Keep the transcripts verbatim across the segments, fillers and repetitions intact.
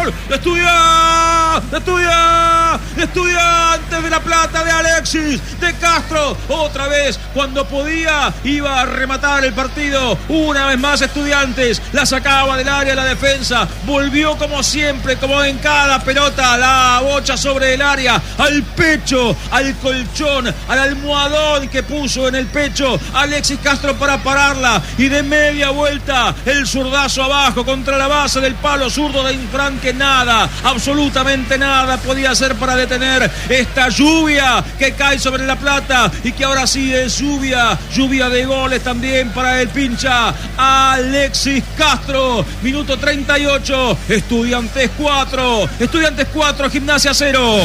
gol. Estudia, estudia, Estudiantes de La Plata, de Alexis, de Castro. Otra vez, cuando podía, iba a rematar el partido. Una vez más Estudiantes, la sacaba del área la defensa. Volvió como siempre, como en cada pelota, la bocha sobre el área, al pecho, al colchón, al almohadón que puso en el pecho Alexis Castro para pararla. Y de media vuelta, el zurdazo abajo contra la base del palo zurdo de Infran, que nada, absolutamente nada podía hacer para detener esta lluvia que cae sobre La Plata y que ahora sí es lluvia, lluvia de goles también para el pincha Alexis Castro. Minuto treinta y ocho, Estudiantes cuatro, Estudiantes cuatro, Gimnasia cero.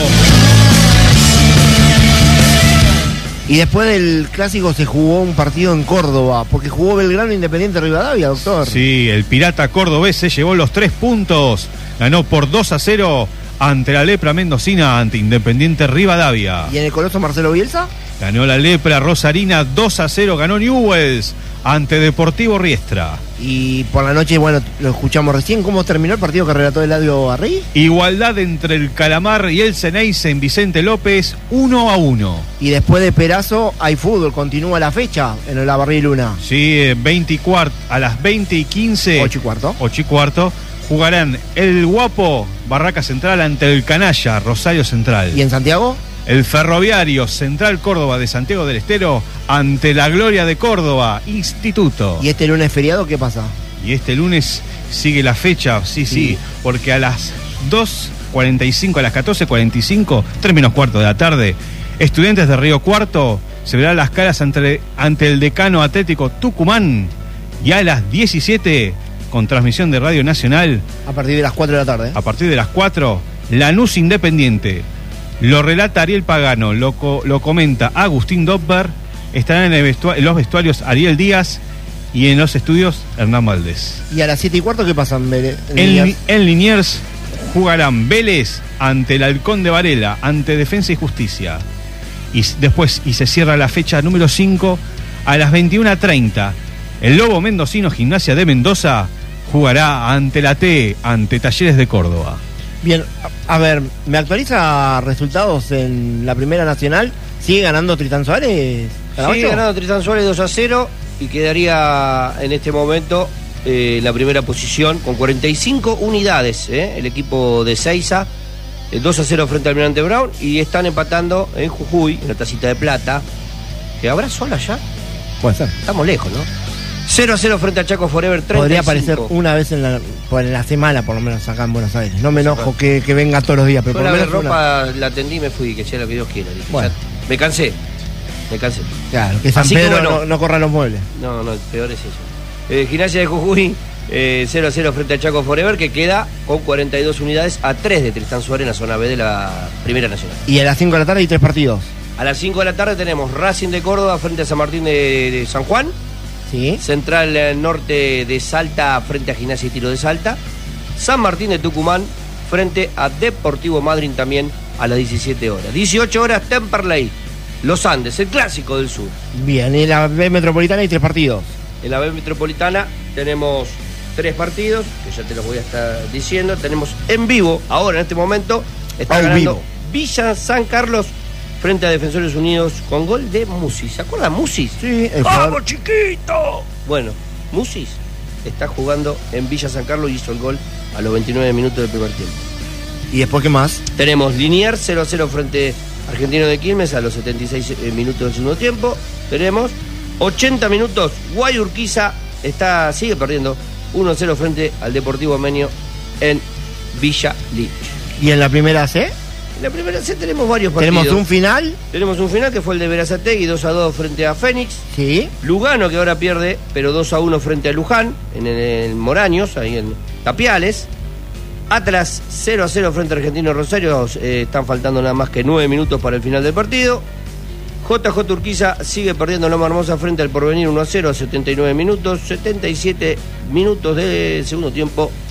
Y después del clásico se jugó un partido en Córdoba, porque jugó Belgrano Independiente Rivadavia, doctor. Sí, el Pirata cordobés se llevó los tres puntos, ganó por dos a cero ante la Lepra mendocina, ante Independiente Rivadavia. ¿Y en el Coloso Marcelo Bielsa? Ganó la Lepra rosarina dos a cero, ganó Newells ante Deportivo Riestra. Y por la noche, bueno, lo escuchamos recién, ¿cómo terminó el partido que relató Eladio Barrí? Igualdad entre el Calamar y el Ceneice en Vicente López, uno a uno. Y después de Perazo hay fútbol, continúa la fecha en la Barrí Luna. Sí, veinte y cuarto, a las veinte y quince. ocho y cuarto. ocho y cuarto. Jugarán el Guapo Barraca Central ante el Canalla Rosario Central. ¿Y en Santiago? El Ferroviario Central Córdoba de Santiago del Estero ante la Gloria de Córdoba Instituto. ¿Y este lunes feriado qué pasa? Y este lunes sigue la fecha, sí, sí, sí, porque a las dos cuarenta y cinco, a las catorce cuarenta y cinco, tres menos cuarto de la tarde, Estudiantes de Río Cuarto se verán las caras ante, ante el Decano Atlético Tucumán. Y a las diecisiete, con transmisión de Radio Nacional. A partir de las cuatro de la tarde. A partir de las cuatro, Lanús Independiente. Lo relata Ariel Pagano, lo, co- lo comenta Agustín Dobber. Estarán en, el vestu- en los vestuarios Ariel Díaz y en los estudios Hernán Valdés. ¿Y a las siete y cuarto qué pasa en, Bele- en En, Liniers? en Liniers jugarán Vélez ante el Halcón de Varela, ante Defensa y Justicia. Y s- después, y se cierra la fecha número cinco, a las veintiuna treinta. El Lobo Mendocino Gimnasia de Mendoza jugará ante la T, ante Talleres de Córdoba. Bien, a, a ver, ¿me actualiza resultados en la Primera Nacional? ¿Sigue ganando Tristán Suárez? Sigue ganando Tristán Suárez dos a cero y quedaría en este momento eh, en la primera posición con cuarenta y cinco unidades, eh, el equipo de Seiza, eh, dos a cero frente al Almirante Brown, y están empatando en Jujuy, en la tacita de plata, que habrá sola ya. Puede ser. Estamos lejos, ¿no? cero a cero frente a Chaco Forever, treinta y cinco. Podría aparecer una vez en la, por en la semana, por lo menos acá en Buenos Aires. No me enojo que, que venga todos los días, pero Yo por la lo menos ropa una... la tendí y me fui, que sea lo que Dios quiera. Dije. Bueno. Ya, me cansé, me cansé. Claro, que San Así Pedro que bueno, no, no corra los muebles. No, no, peor es eso. Eh, Gimnasia de Jujuy, eh, cero a cero frente a Chaco Forever, que queda con cuarenta y dos unidades a tres de Tristán Suárez en la zona B de la Primera Nacional. Y a las cinco de la tarde hay tres partidos. A las cinco de la tarde tenemos Racing de Córdoba frente a San Martín de, de San Juan. Sí. Central eh, Norte de Salta frente a Gimnasia y Tiro de Salta. San Martín de Tucumán frente a Deportivo Madryn también a las diecisiete horas. dieciocho horas Temperley, Los Andes, el clásico del sur. Bien, y en la B Metropolitana hay tres partidos. En la B Metropolitana tenemos tres partidos, que ya te los voy a estar diciendo. Tenemos en vivo, ahora en este momento, está Ah, en ganando vivo. Villa San Carlos frente a Defensores Unidos con gol de Musis. ¿Se acuerdan Musis? Sí, el ¡Vamos, jugador... chiquito! Bueno, Musis está jugando en Villa San Carlos y hizo el gol a los veintinueve minutos del primer tiempo. ¿Y después qué más? Tenemos Liniers cero a cero frente a Argentino de Quilmes a los setenta y seis minutos del segundo tiempo. Tenemos ochenta minutos, Guayurquiza está, sigue perdiendo uno a cero frente al Deportivo Armenio en Villa Libre. ¿Y en la primera C? En la primera C tenemos varios partidos. Tenemos un final. Tenemos un final que fue el de Berazategui, dos a dos frente a Fénix. Sí. Lugano, que ahora pierde, pero dos a uno frente a Luján, en el Moraños, ahí en Tapiales. Atlas cero a cero frente a Argentino Rosario, eh, están faltando nada más que nueve minutos para el final del partido. J J Urquiza sigue perdiendo Loma Hermosa frente al Porvenir uno a cero a setenta y nueve minutos, setenta y siete minutos de segundo tiempo.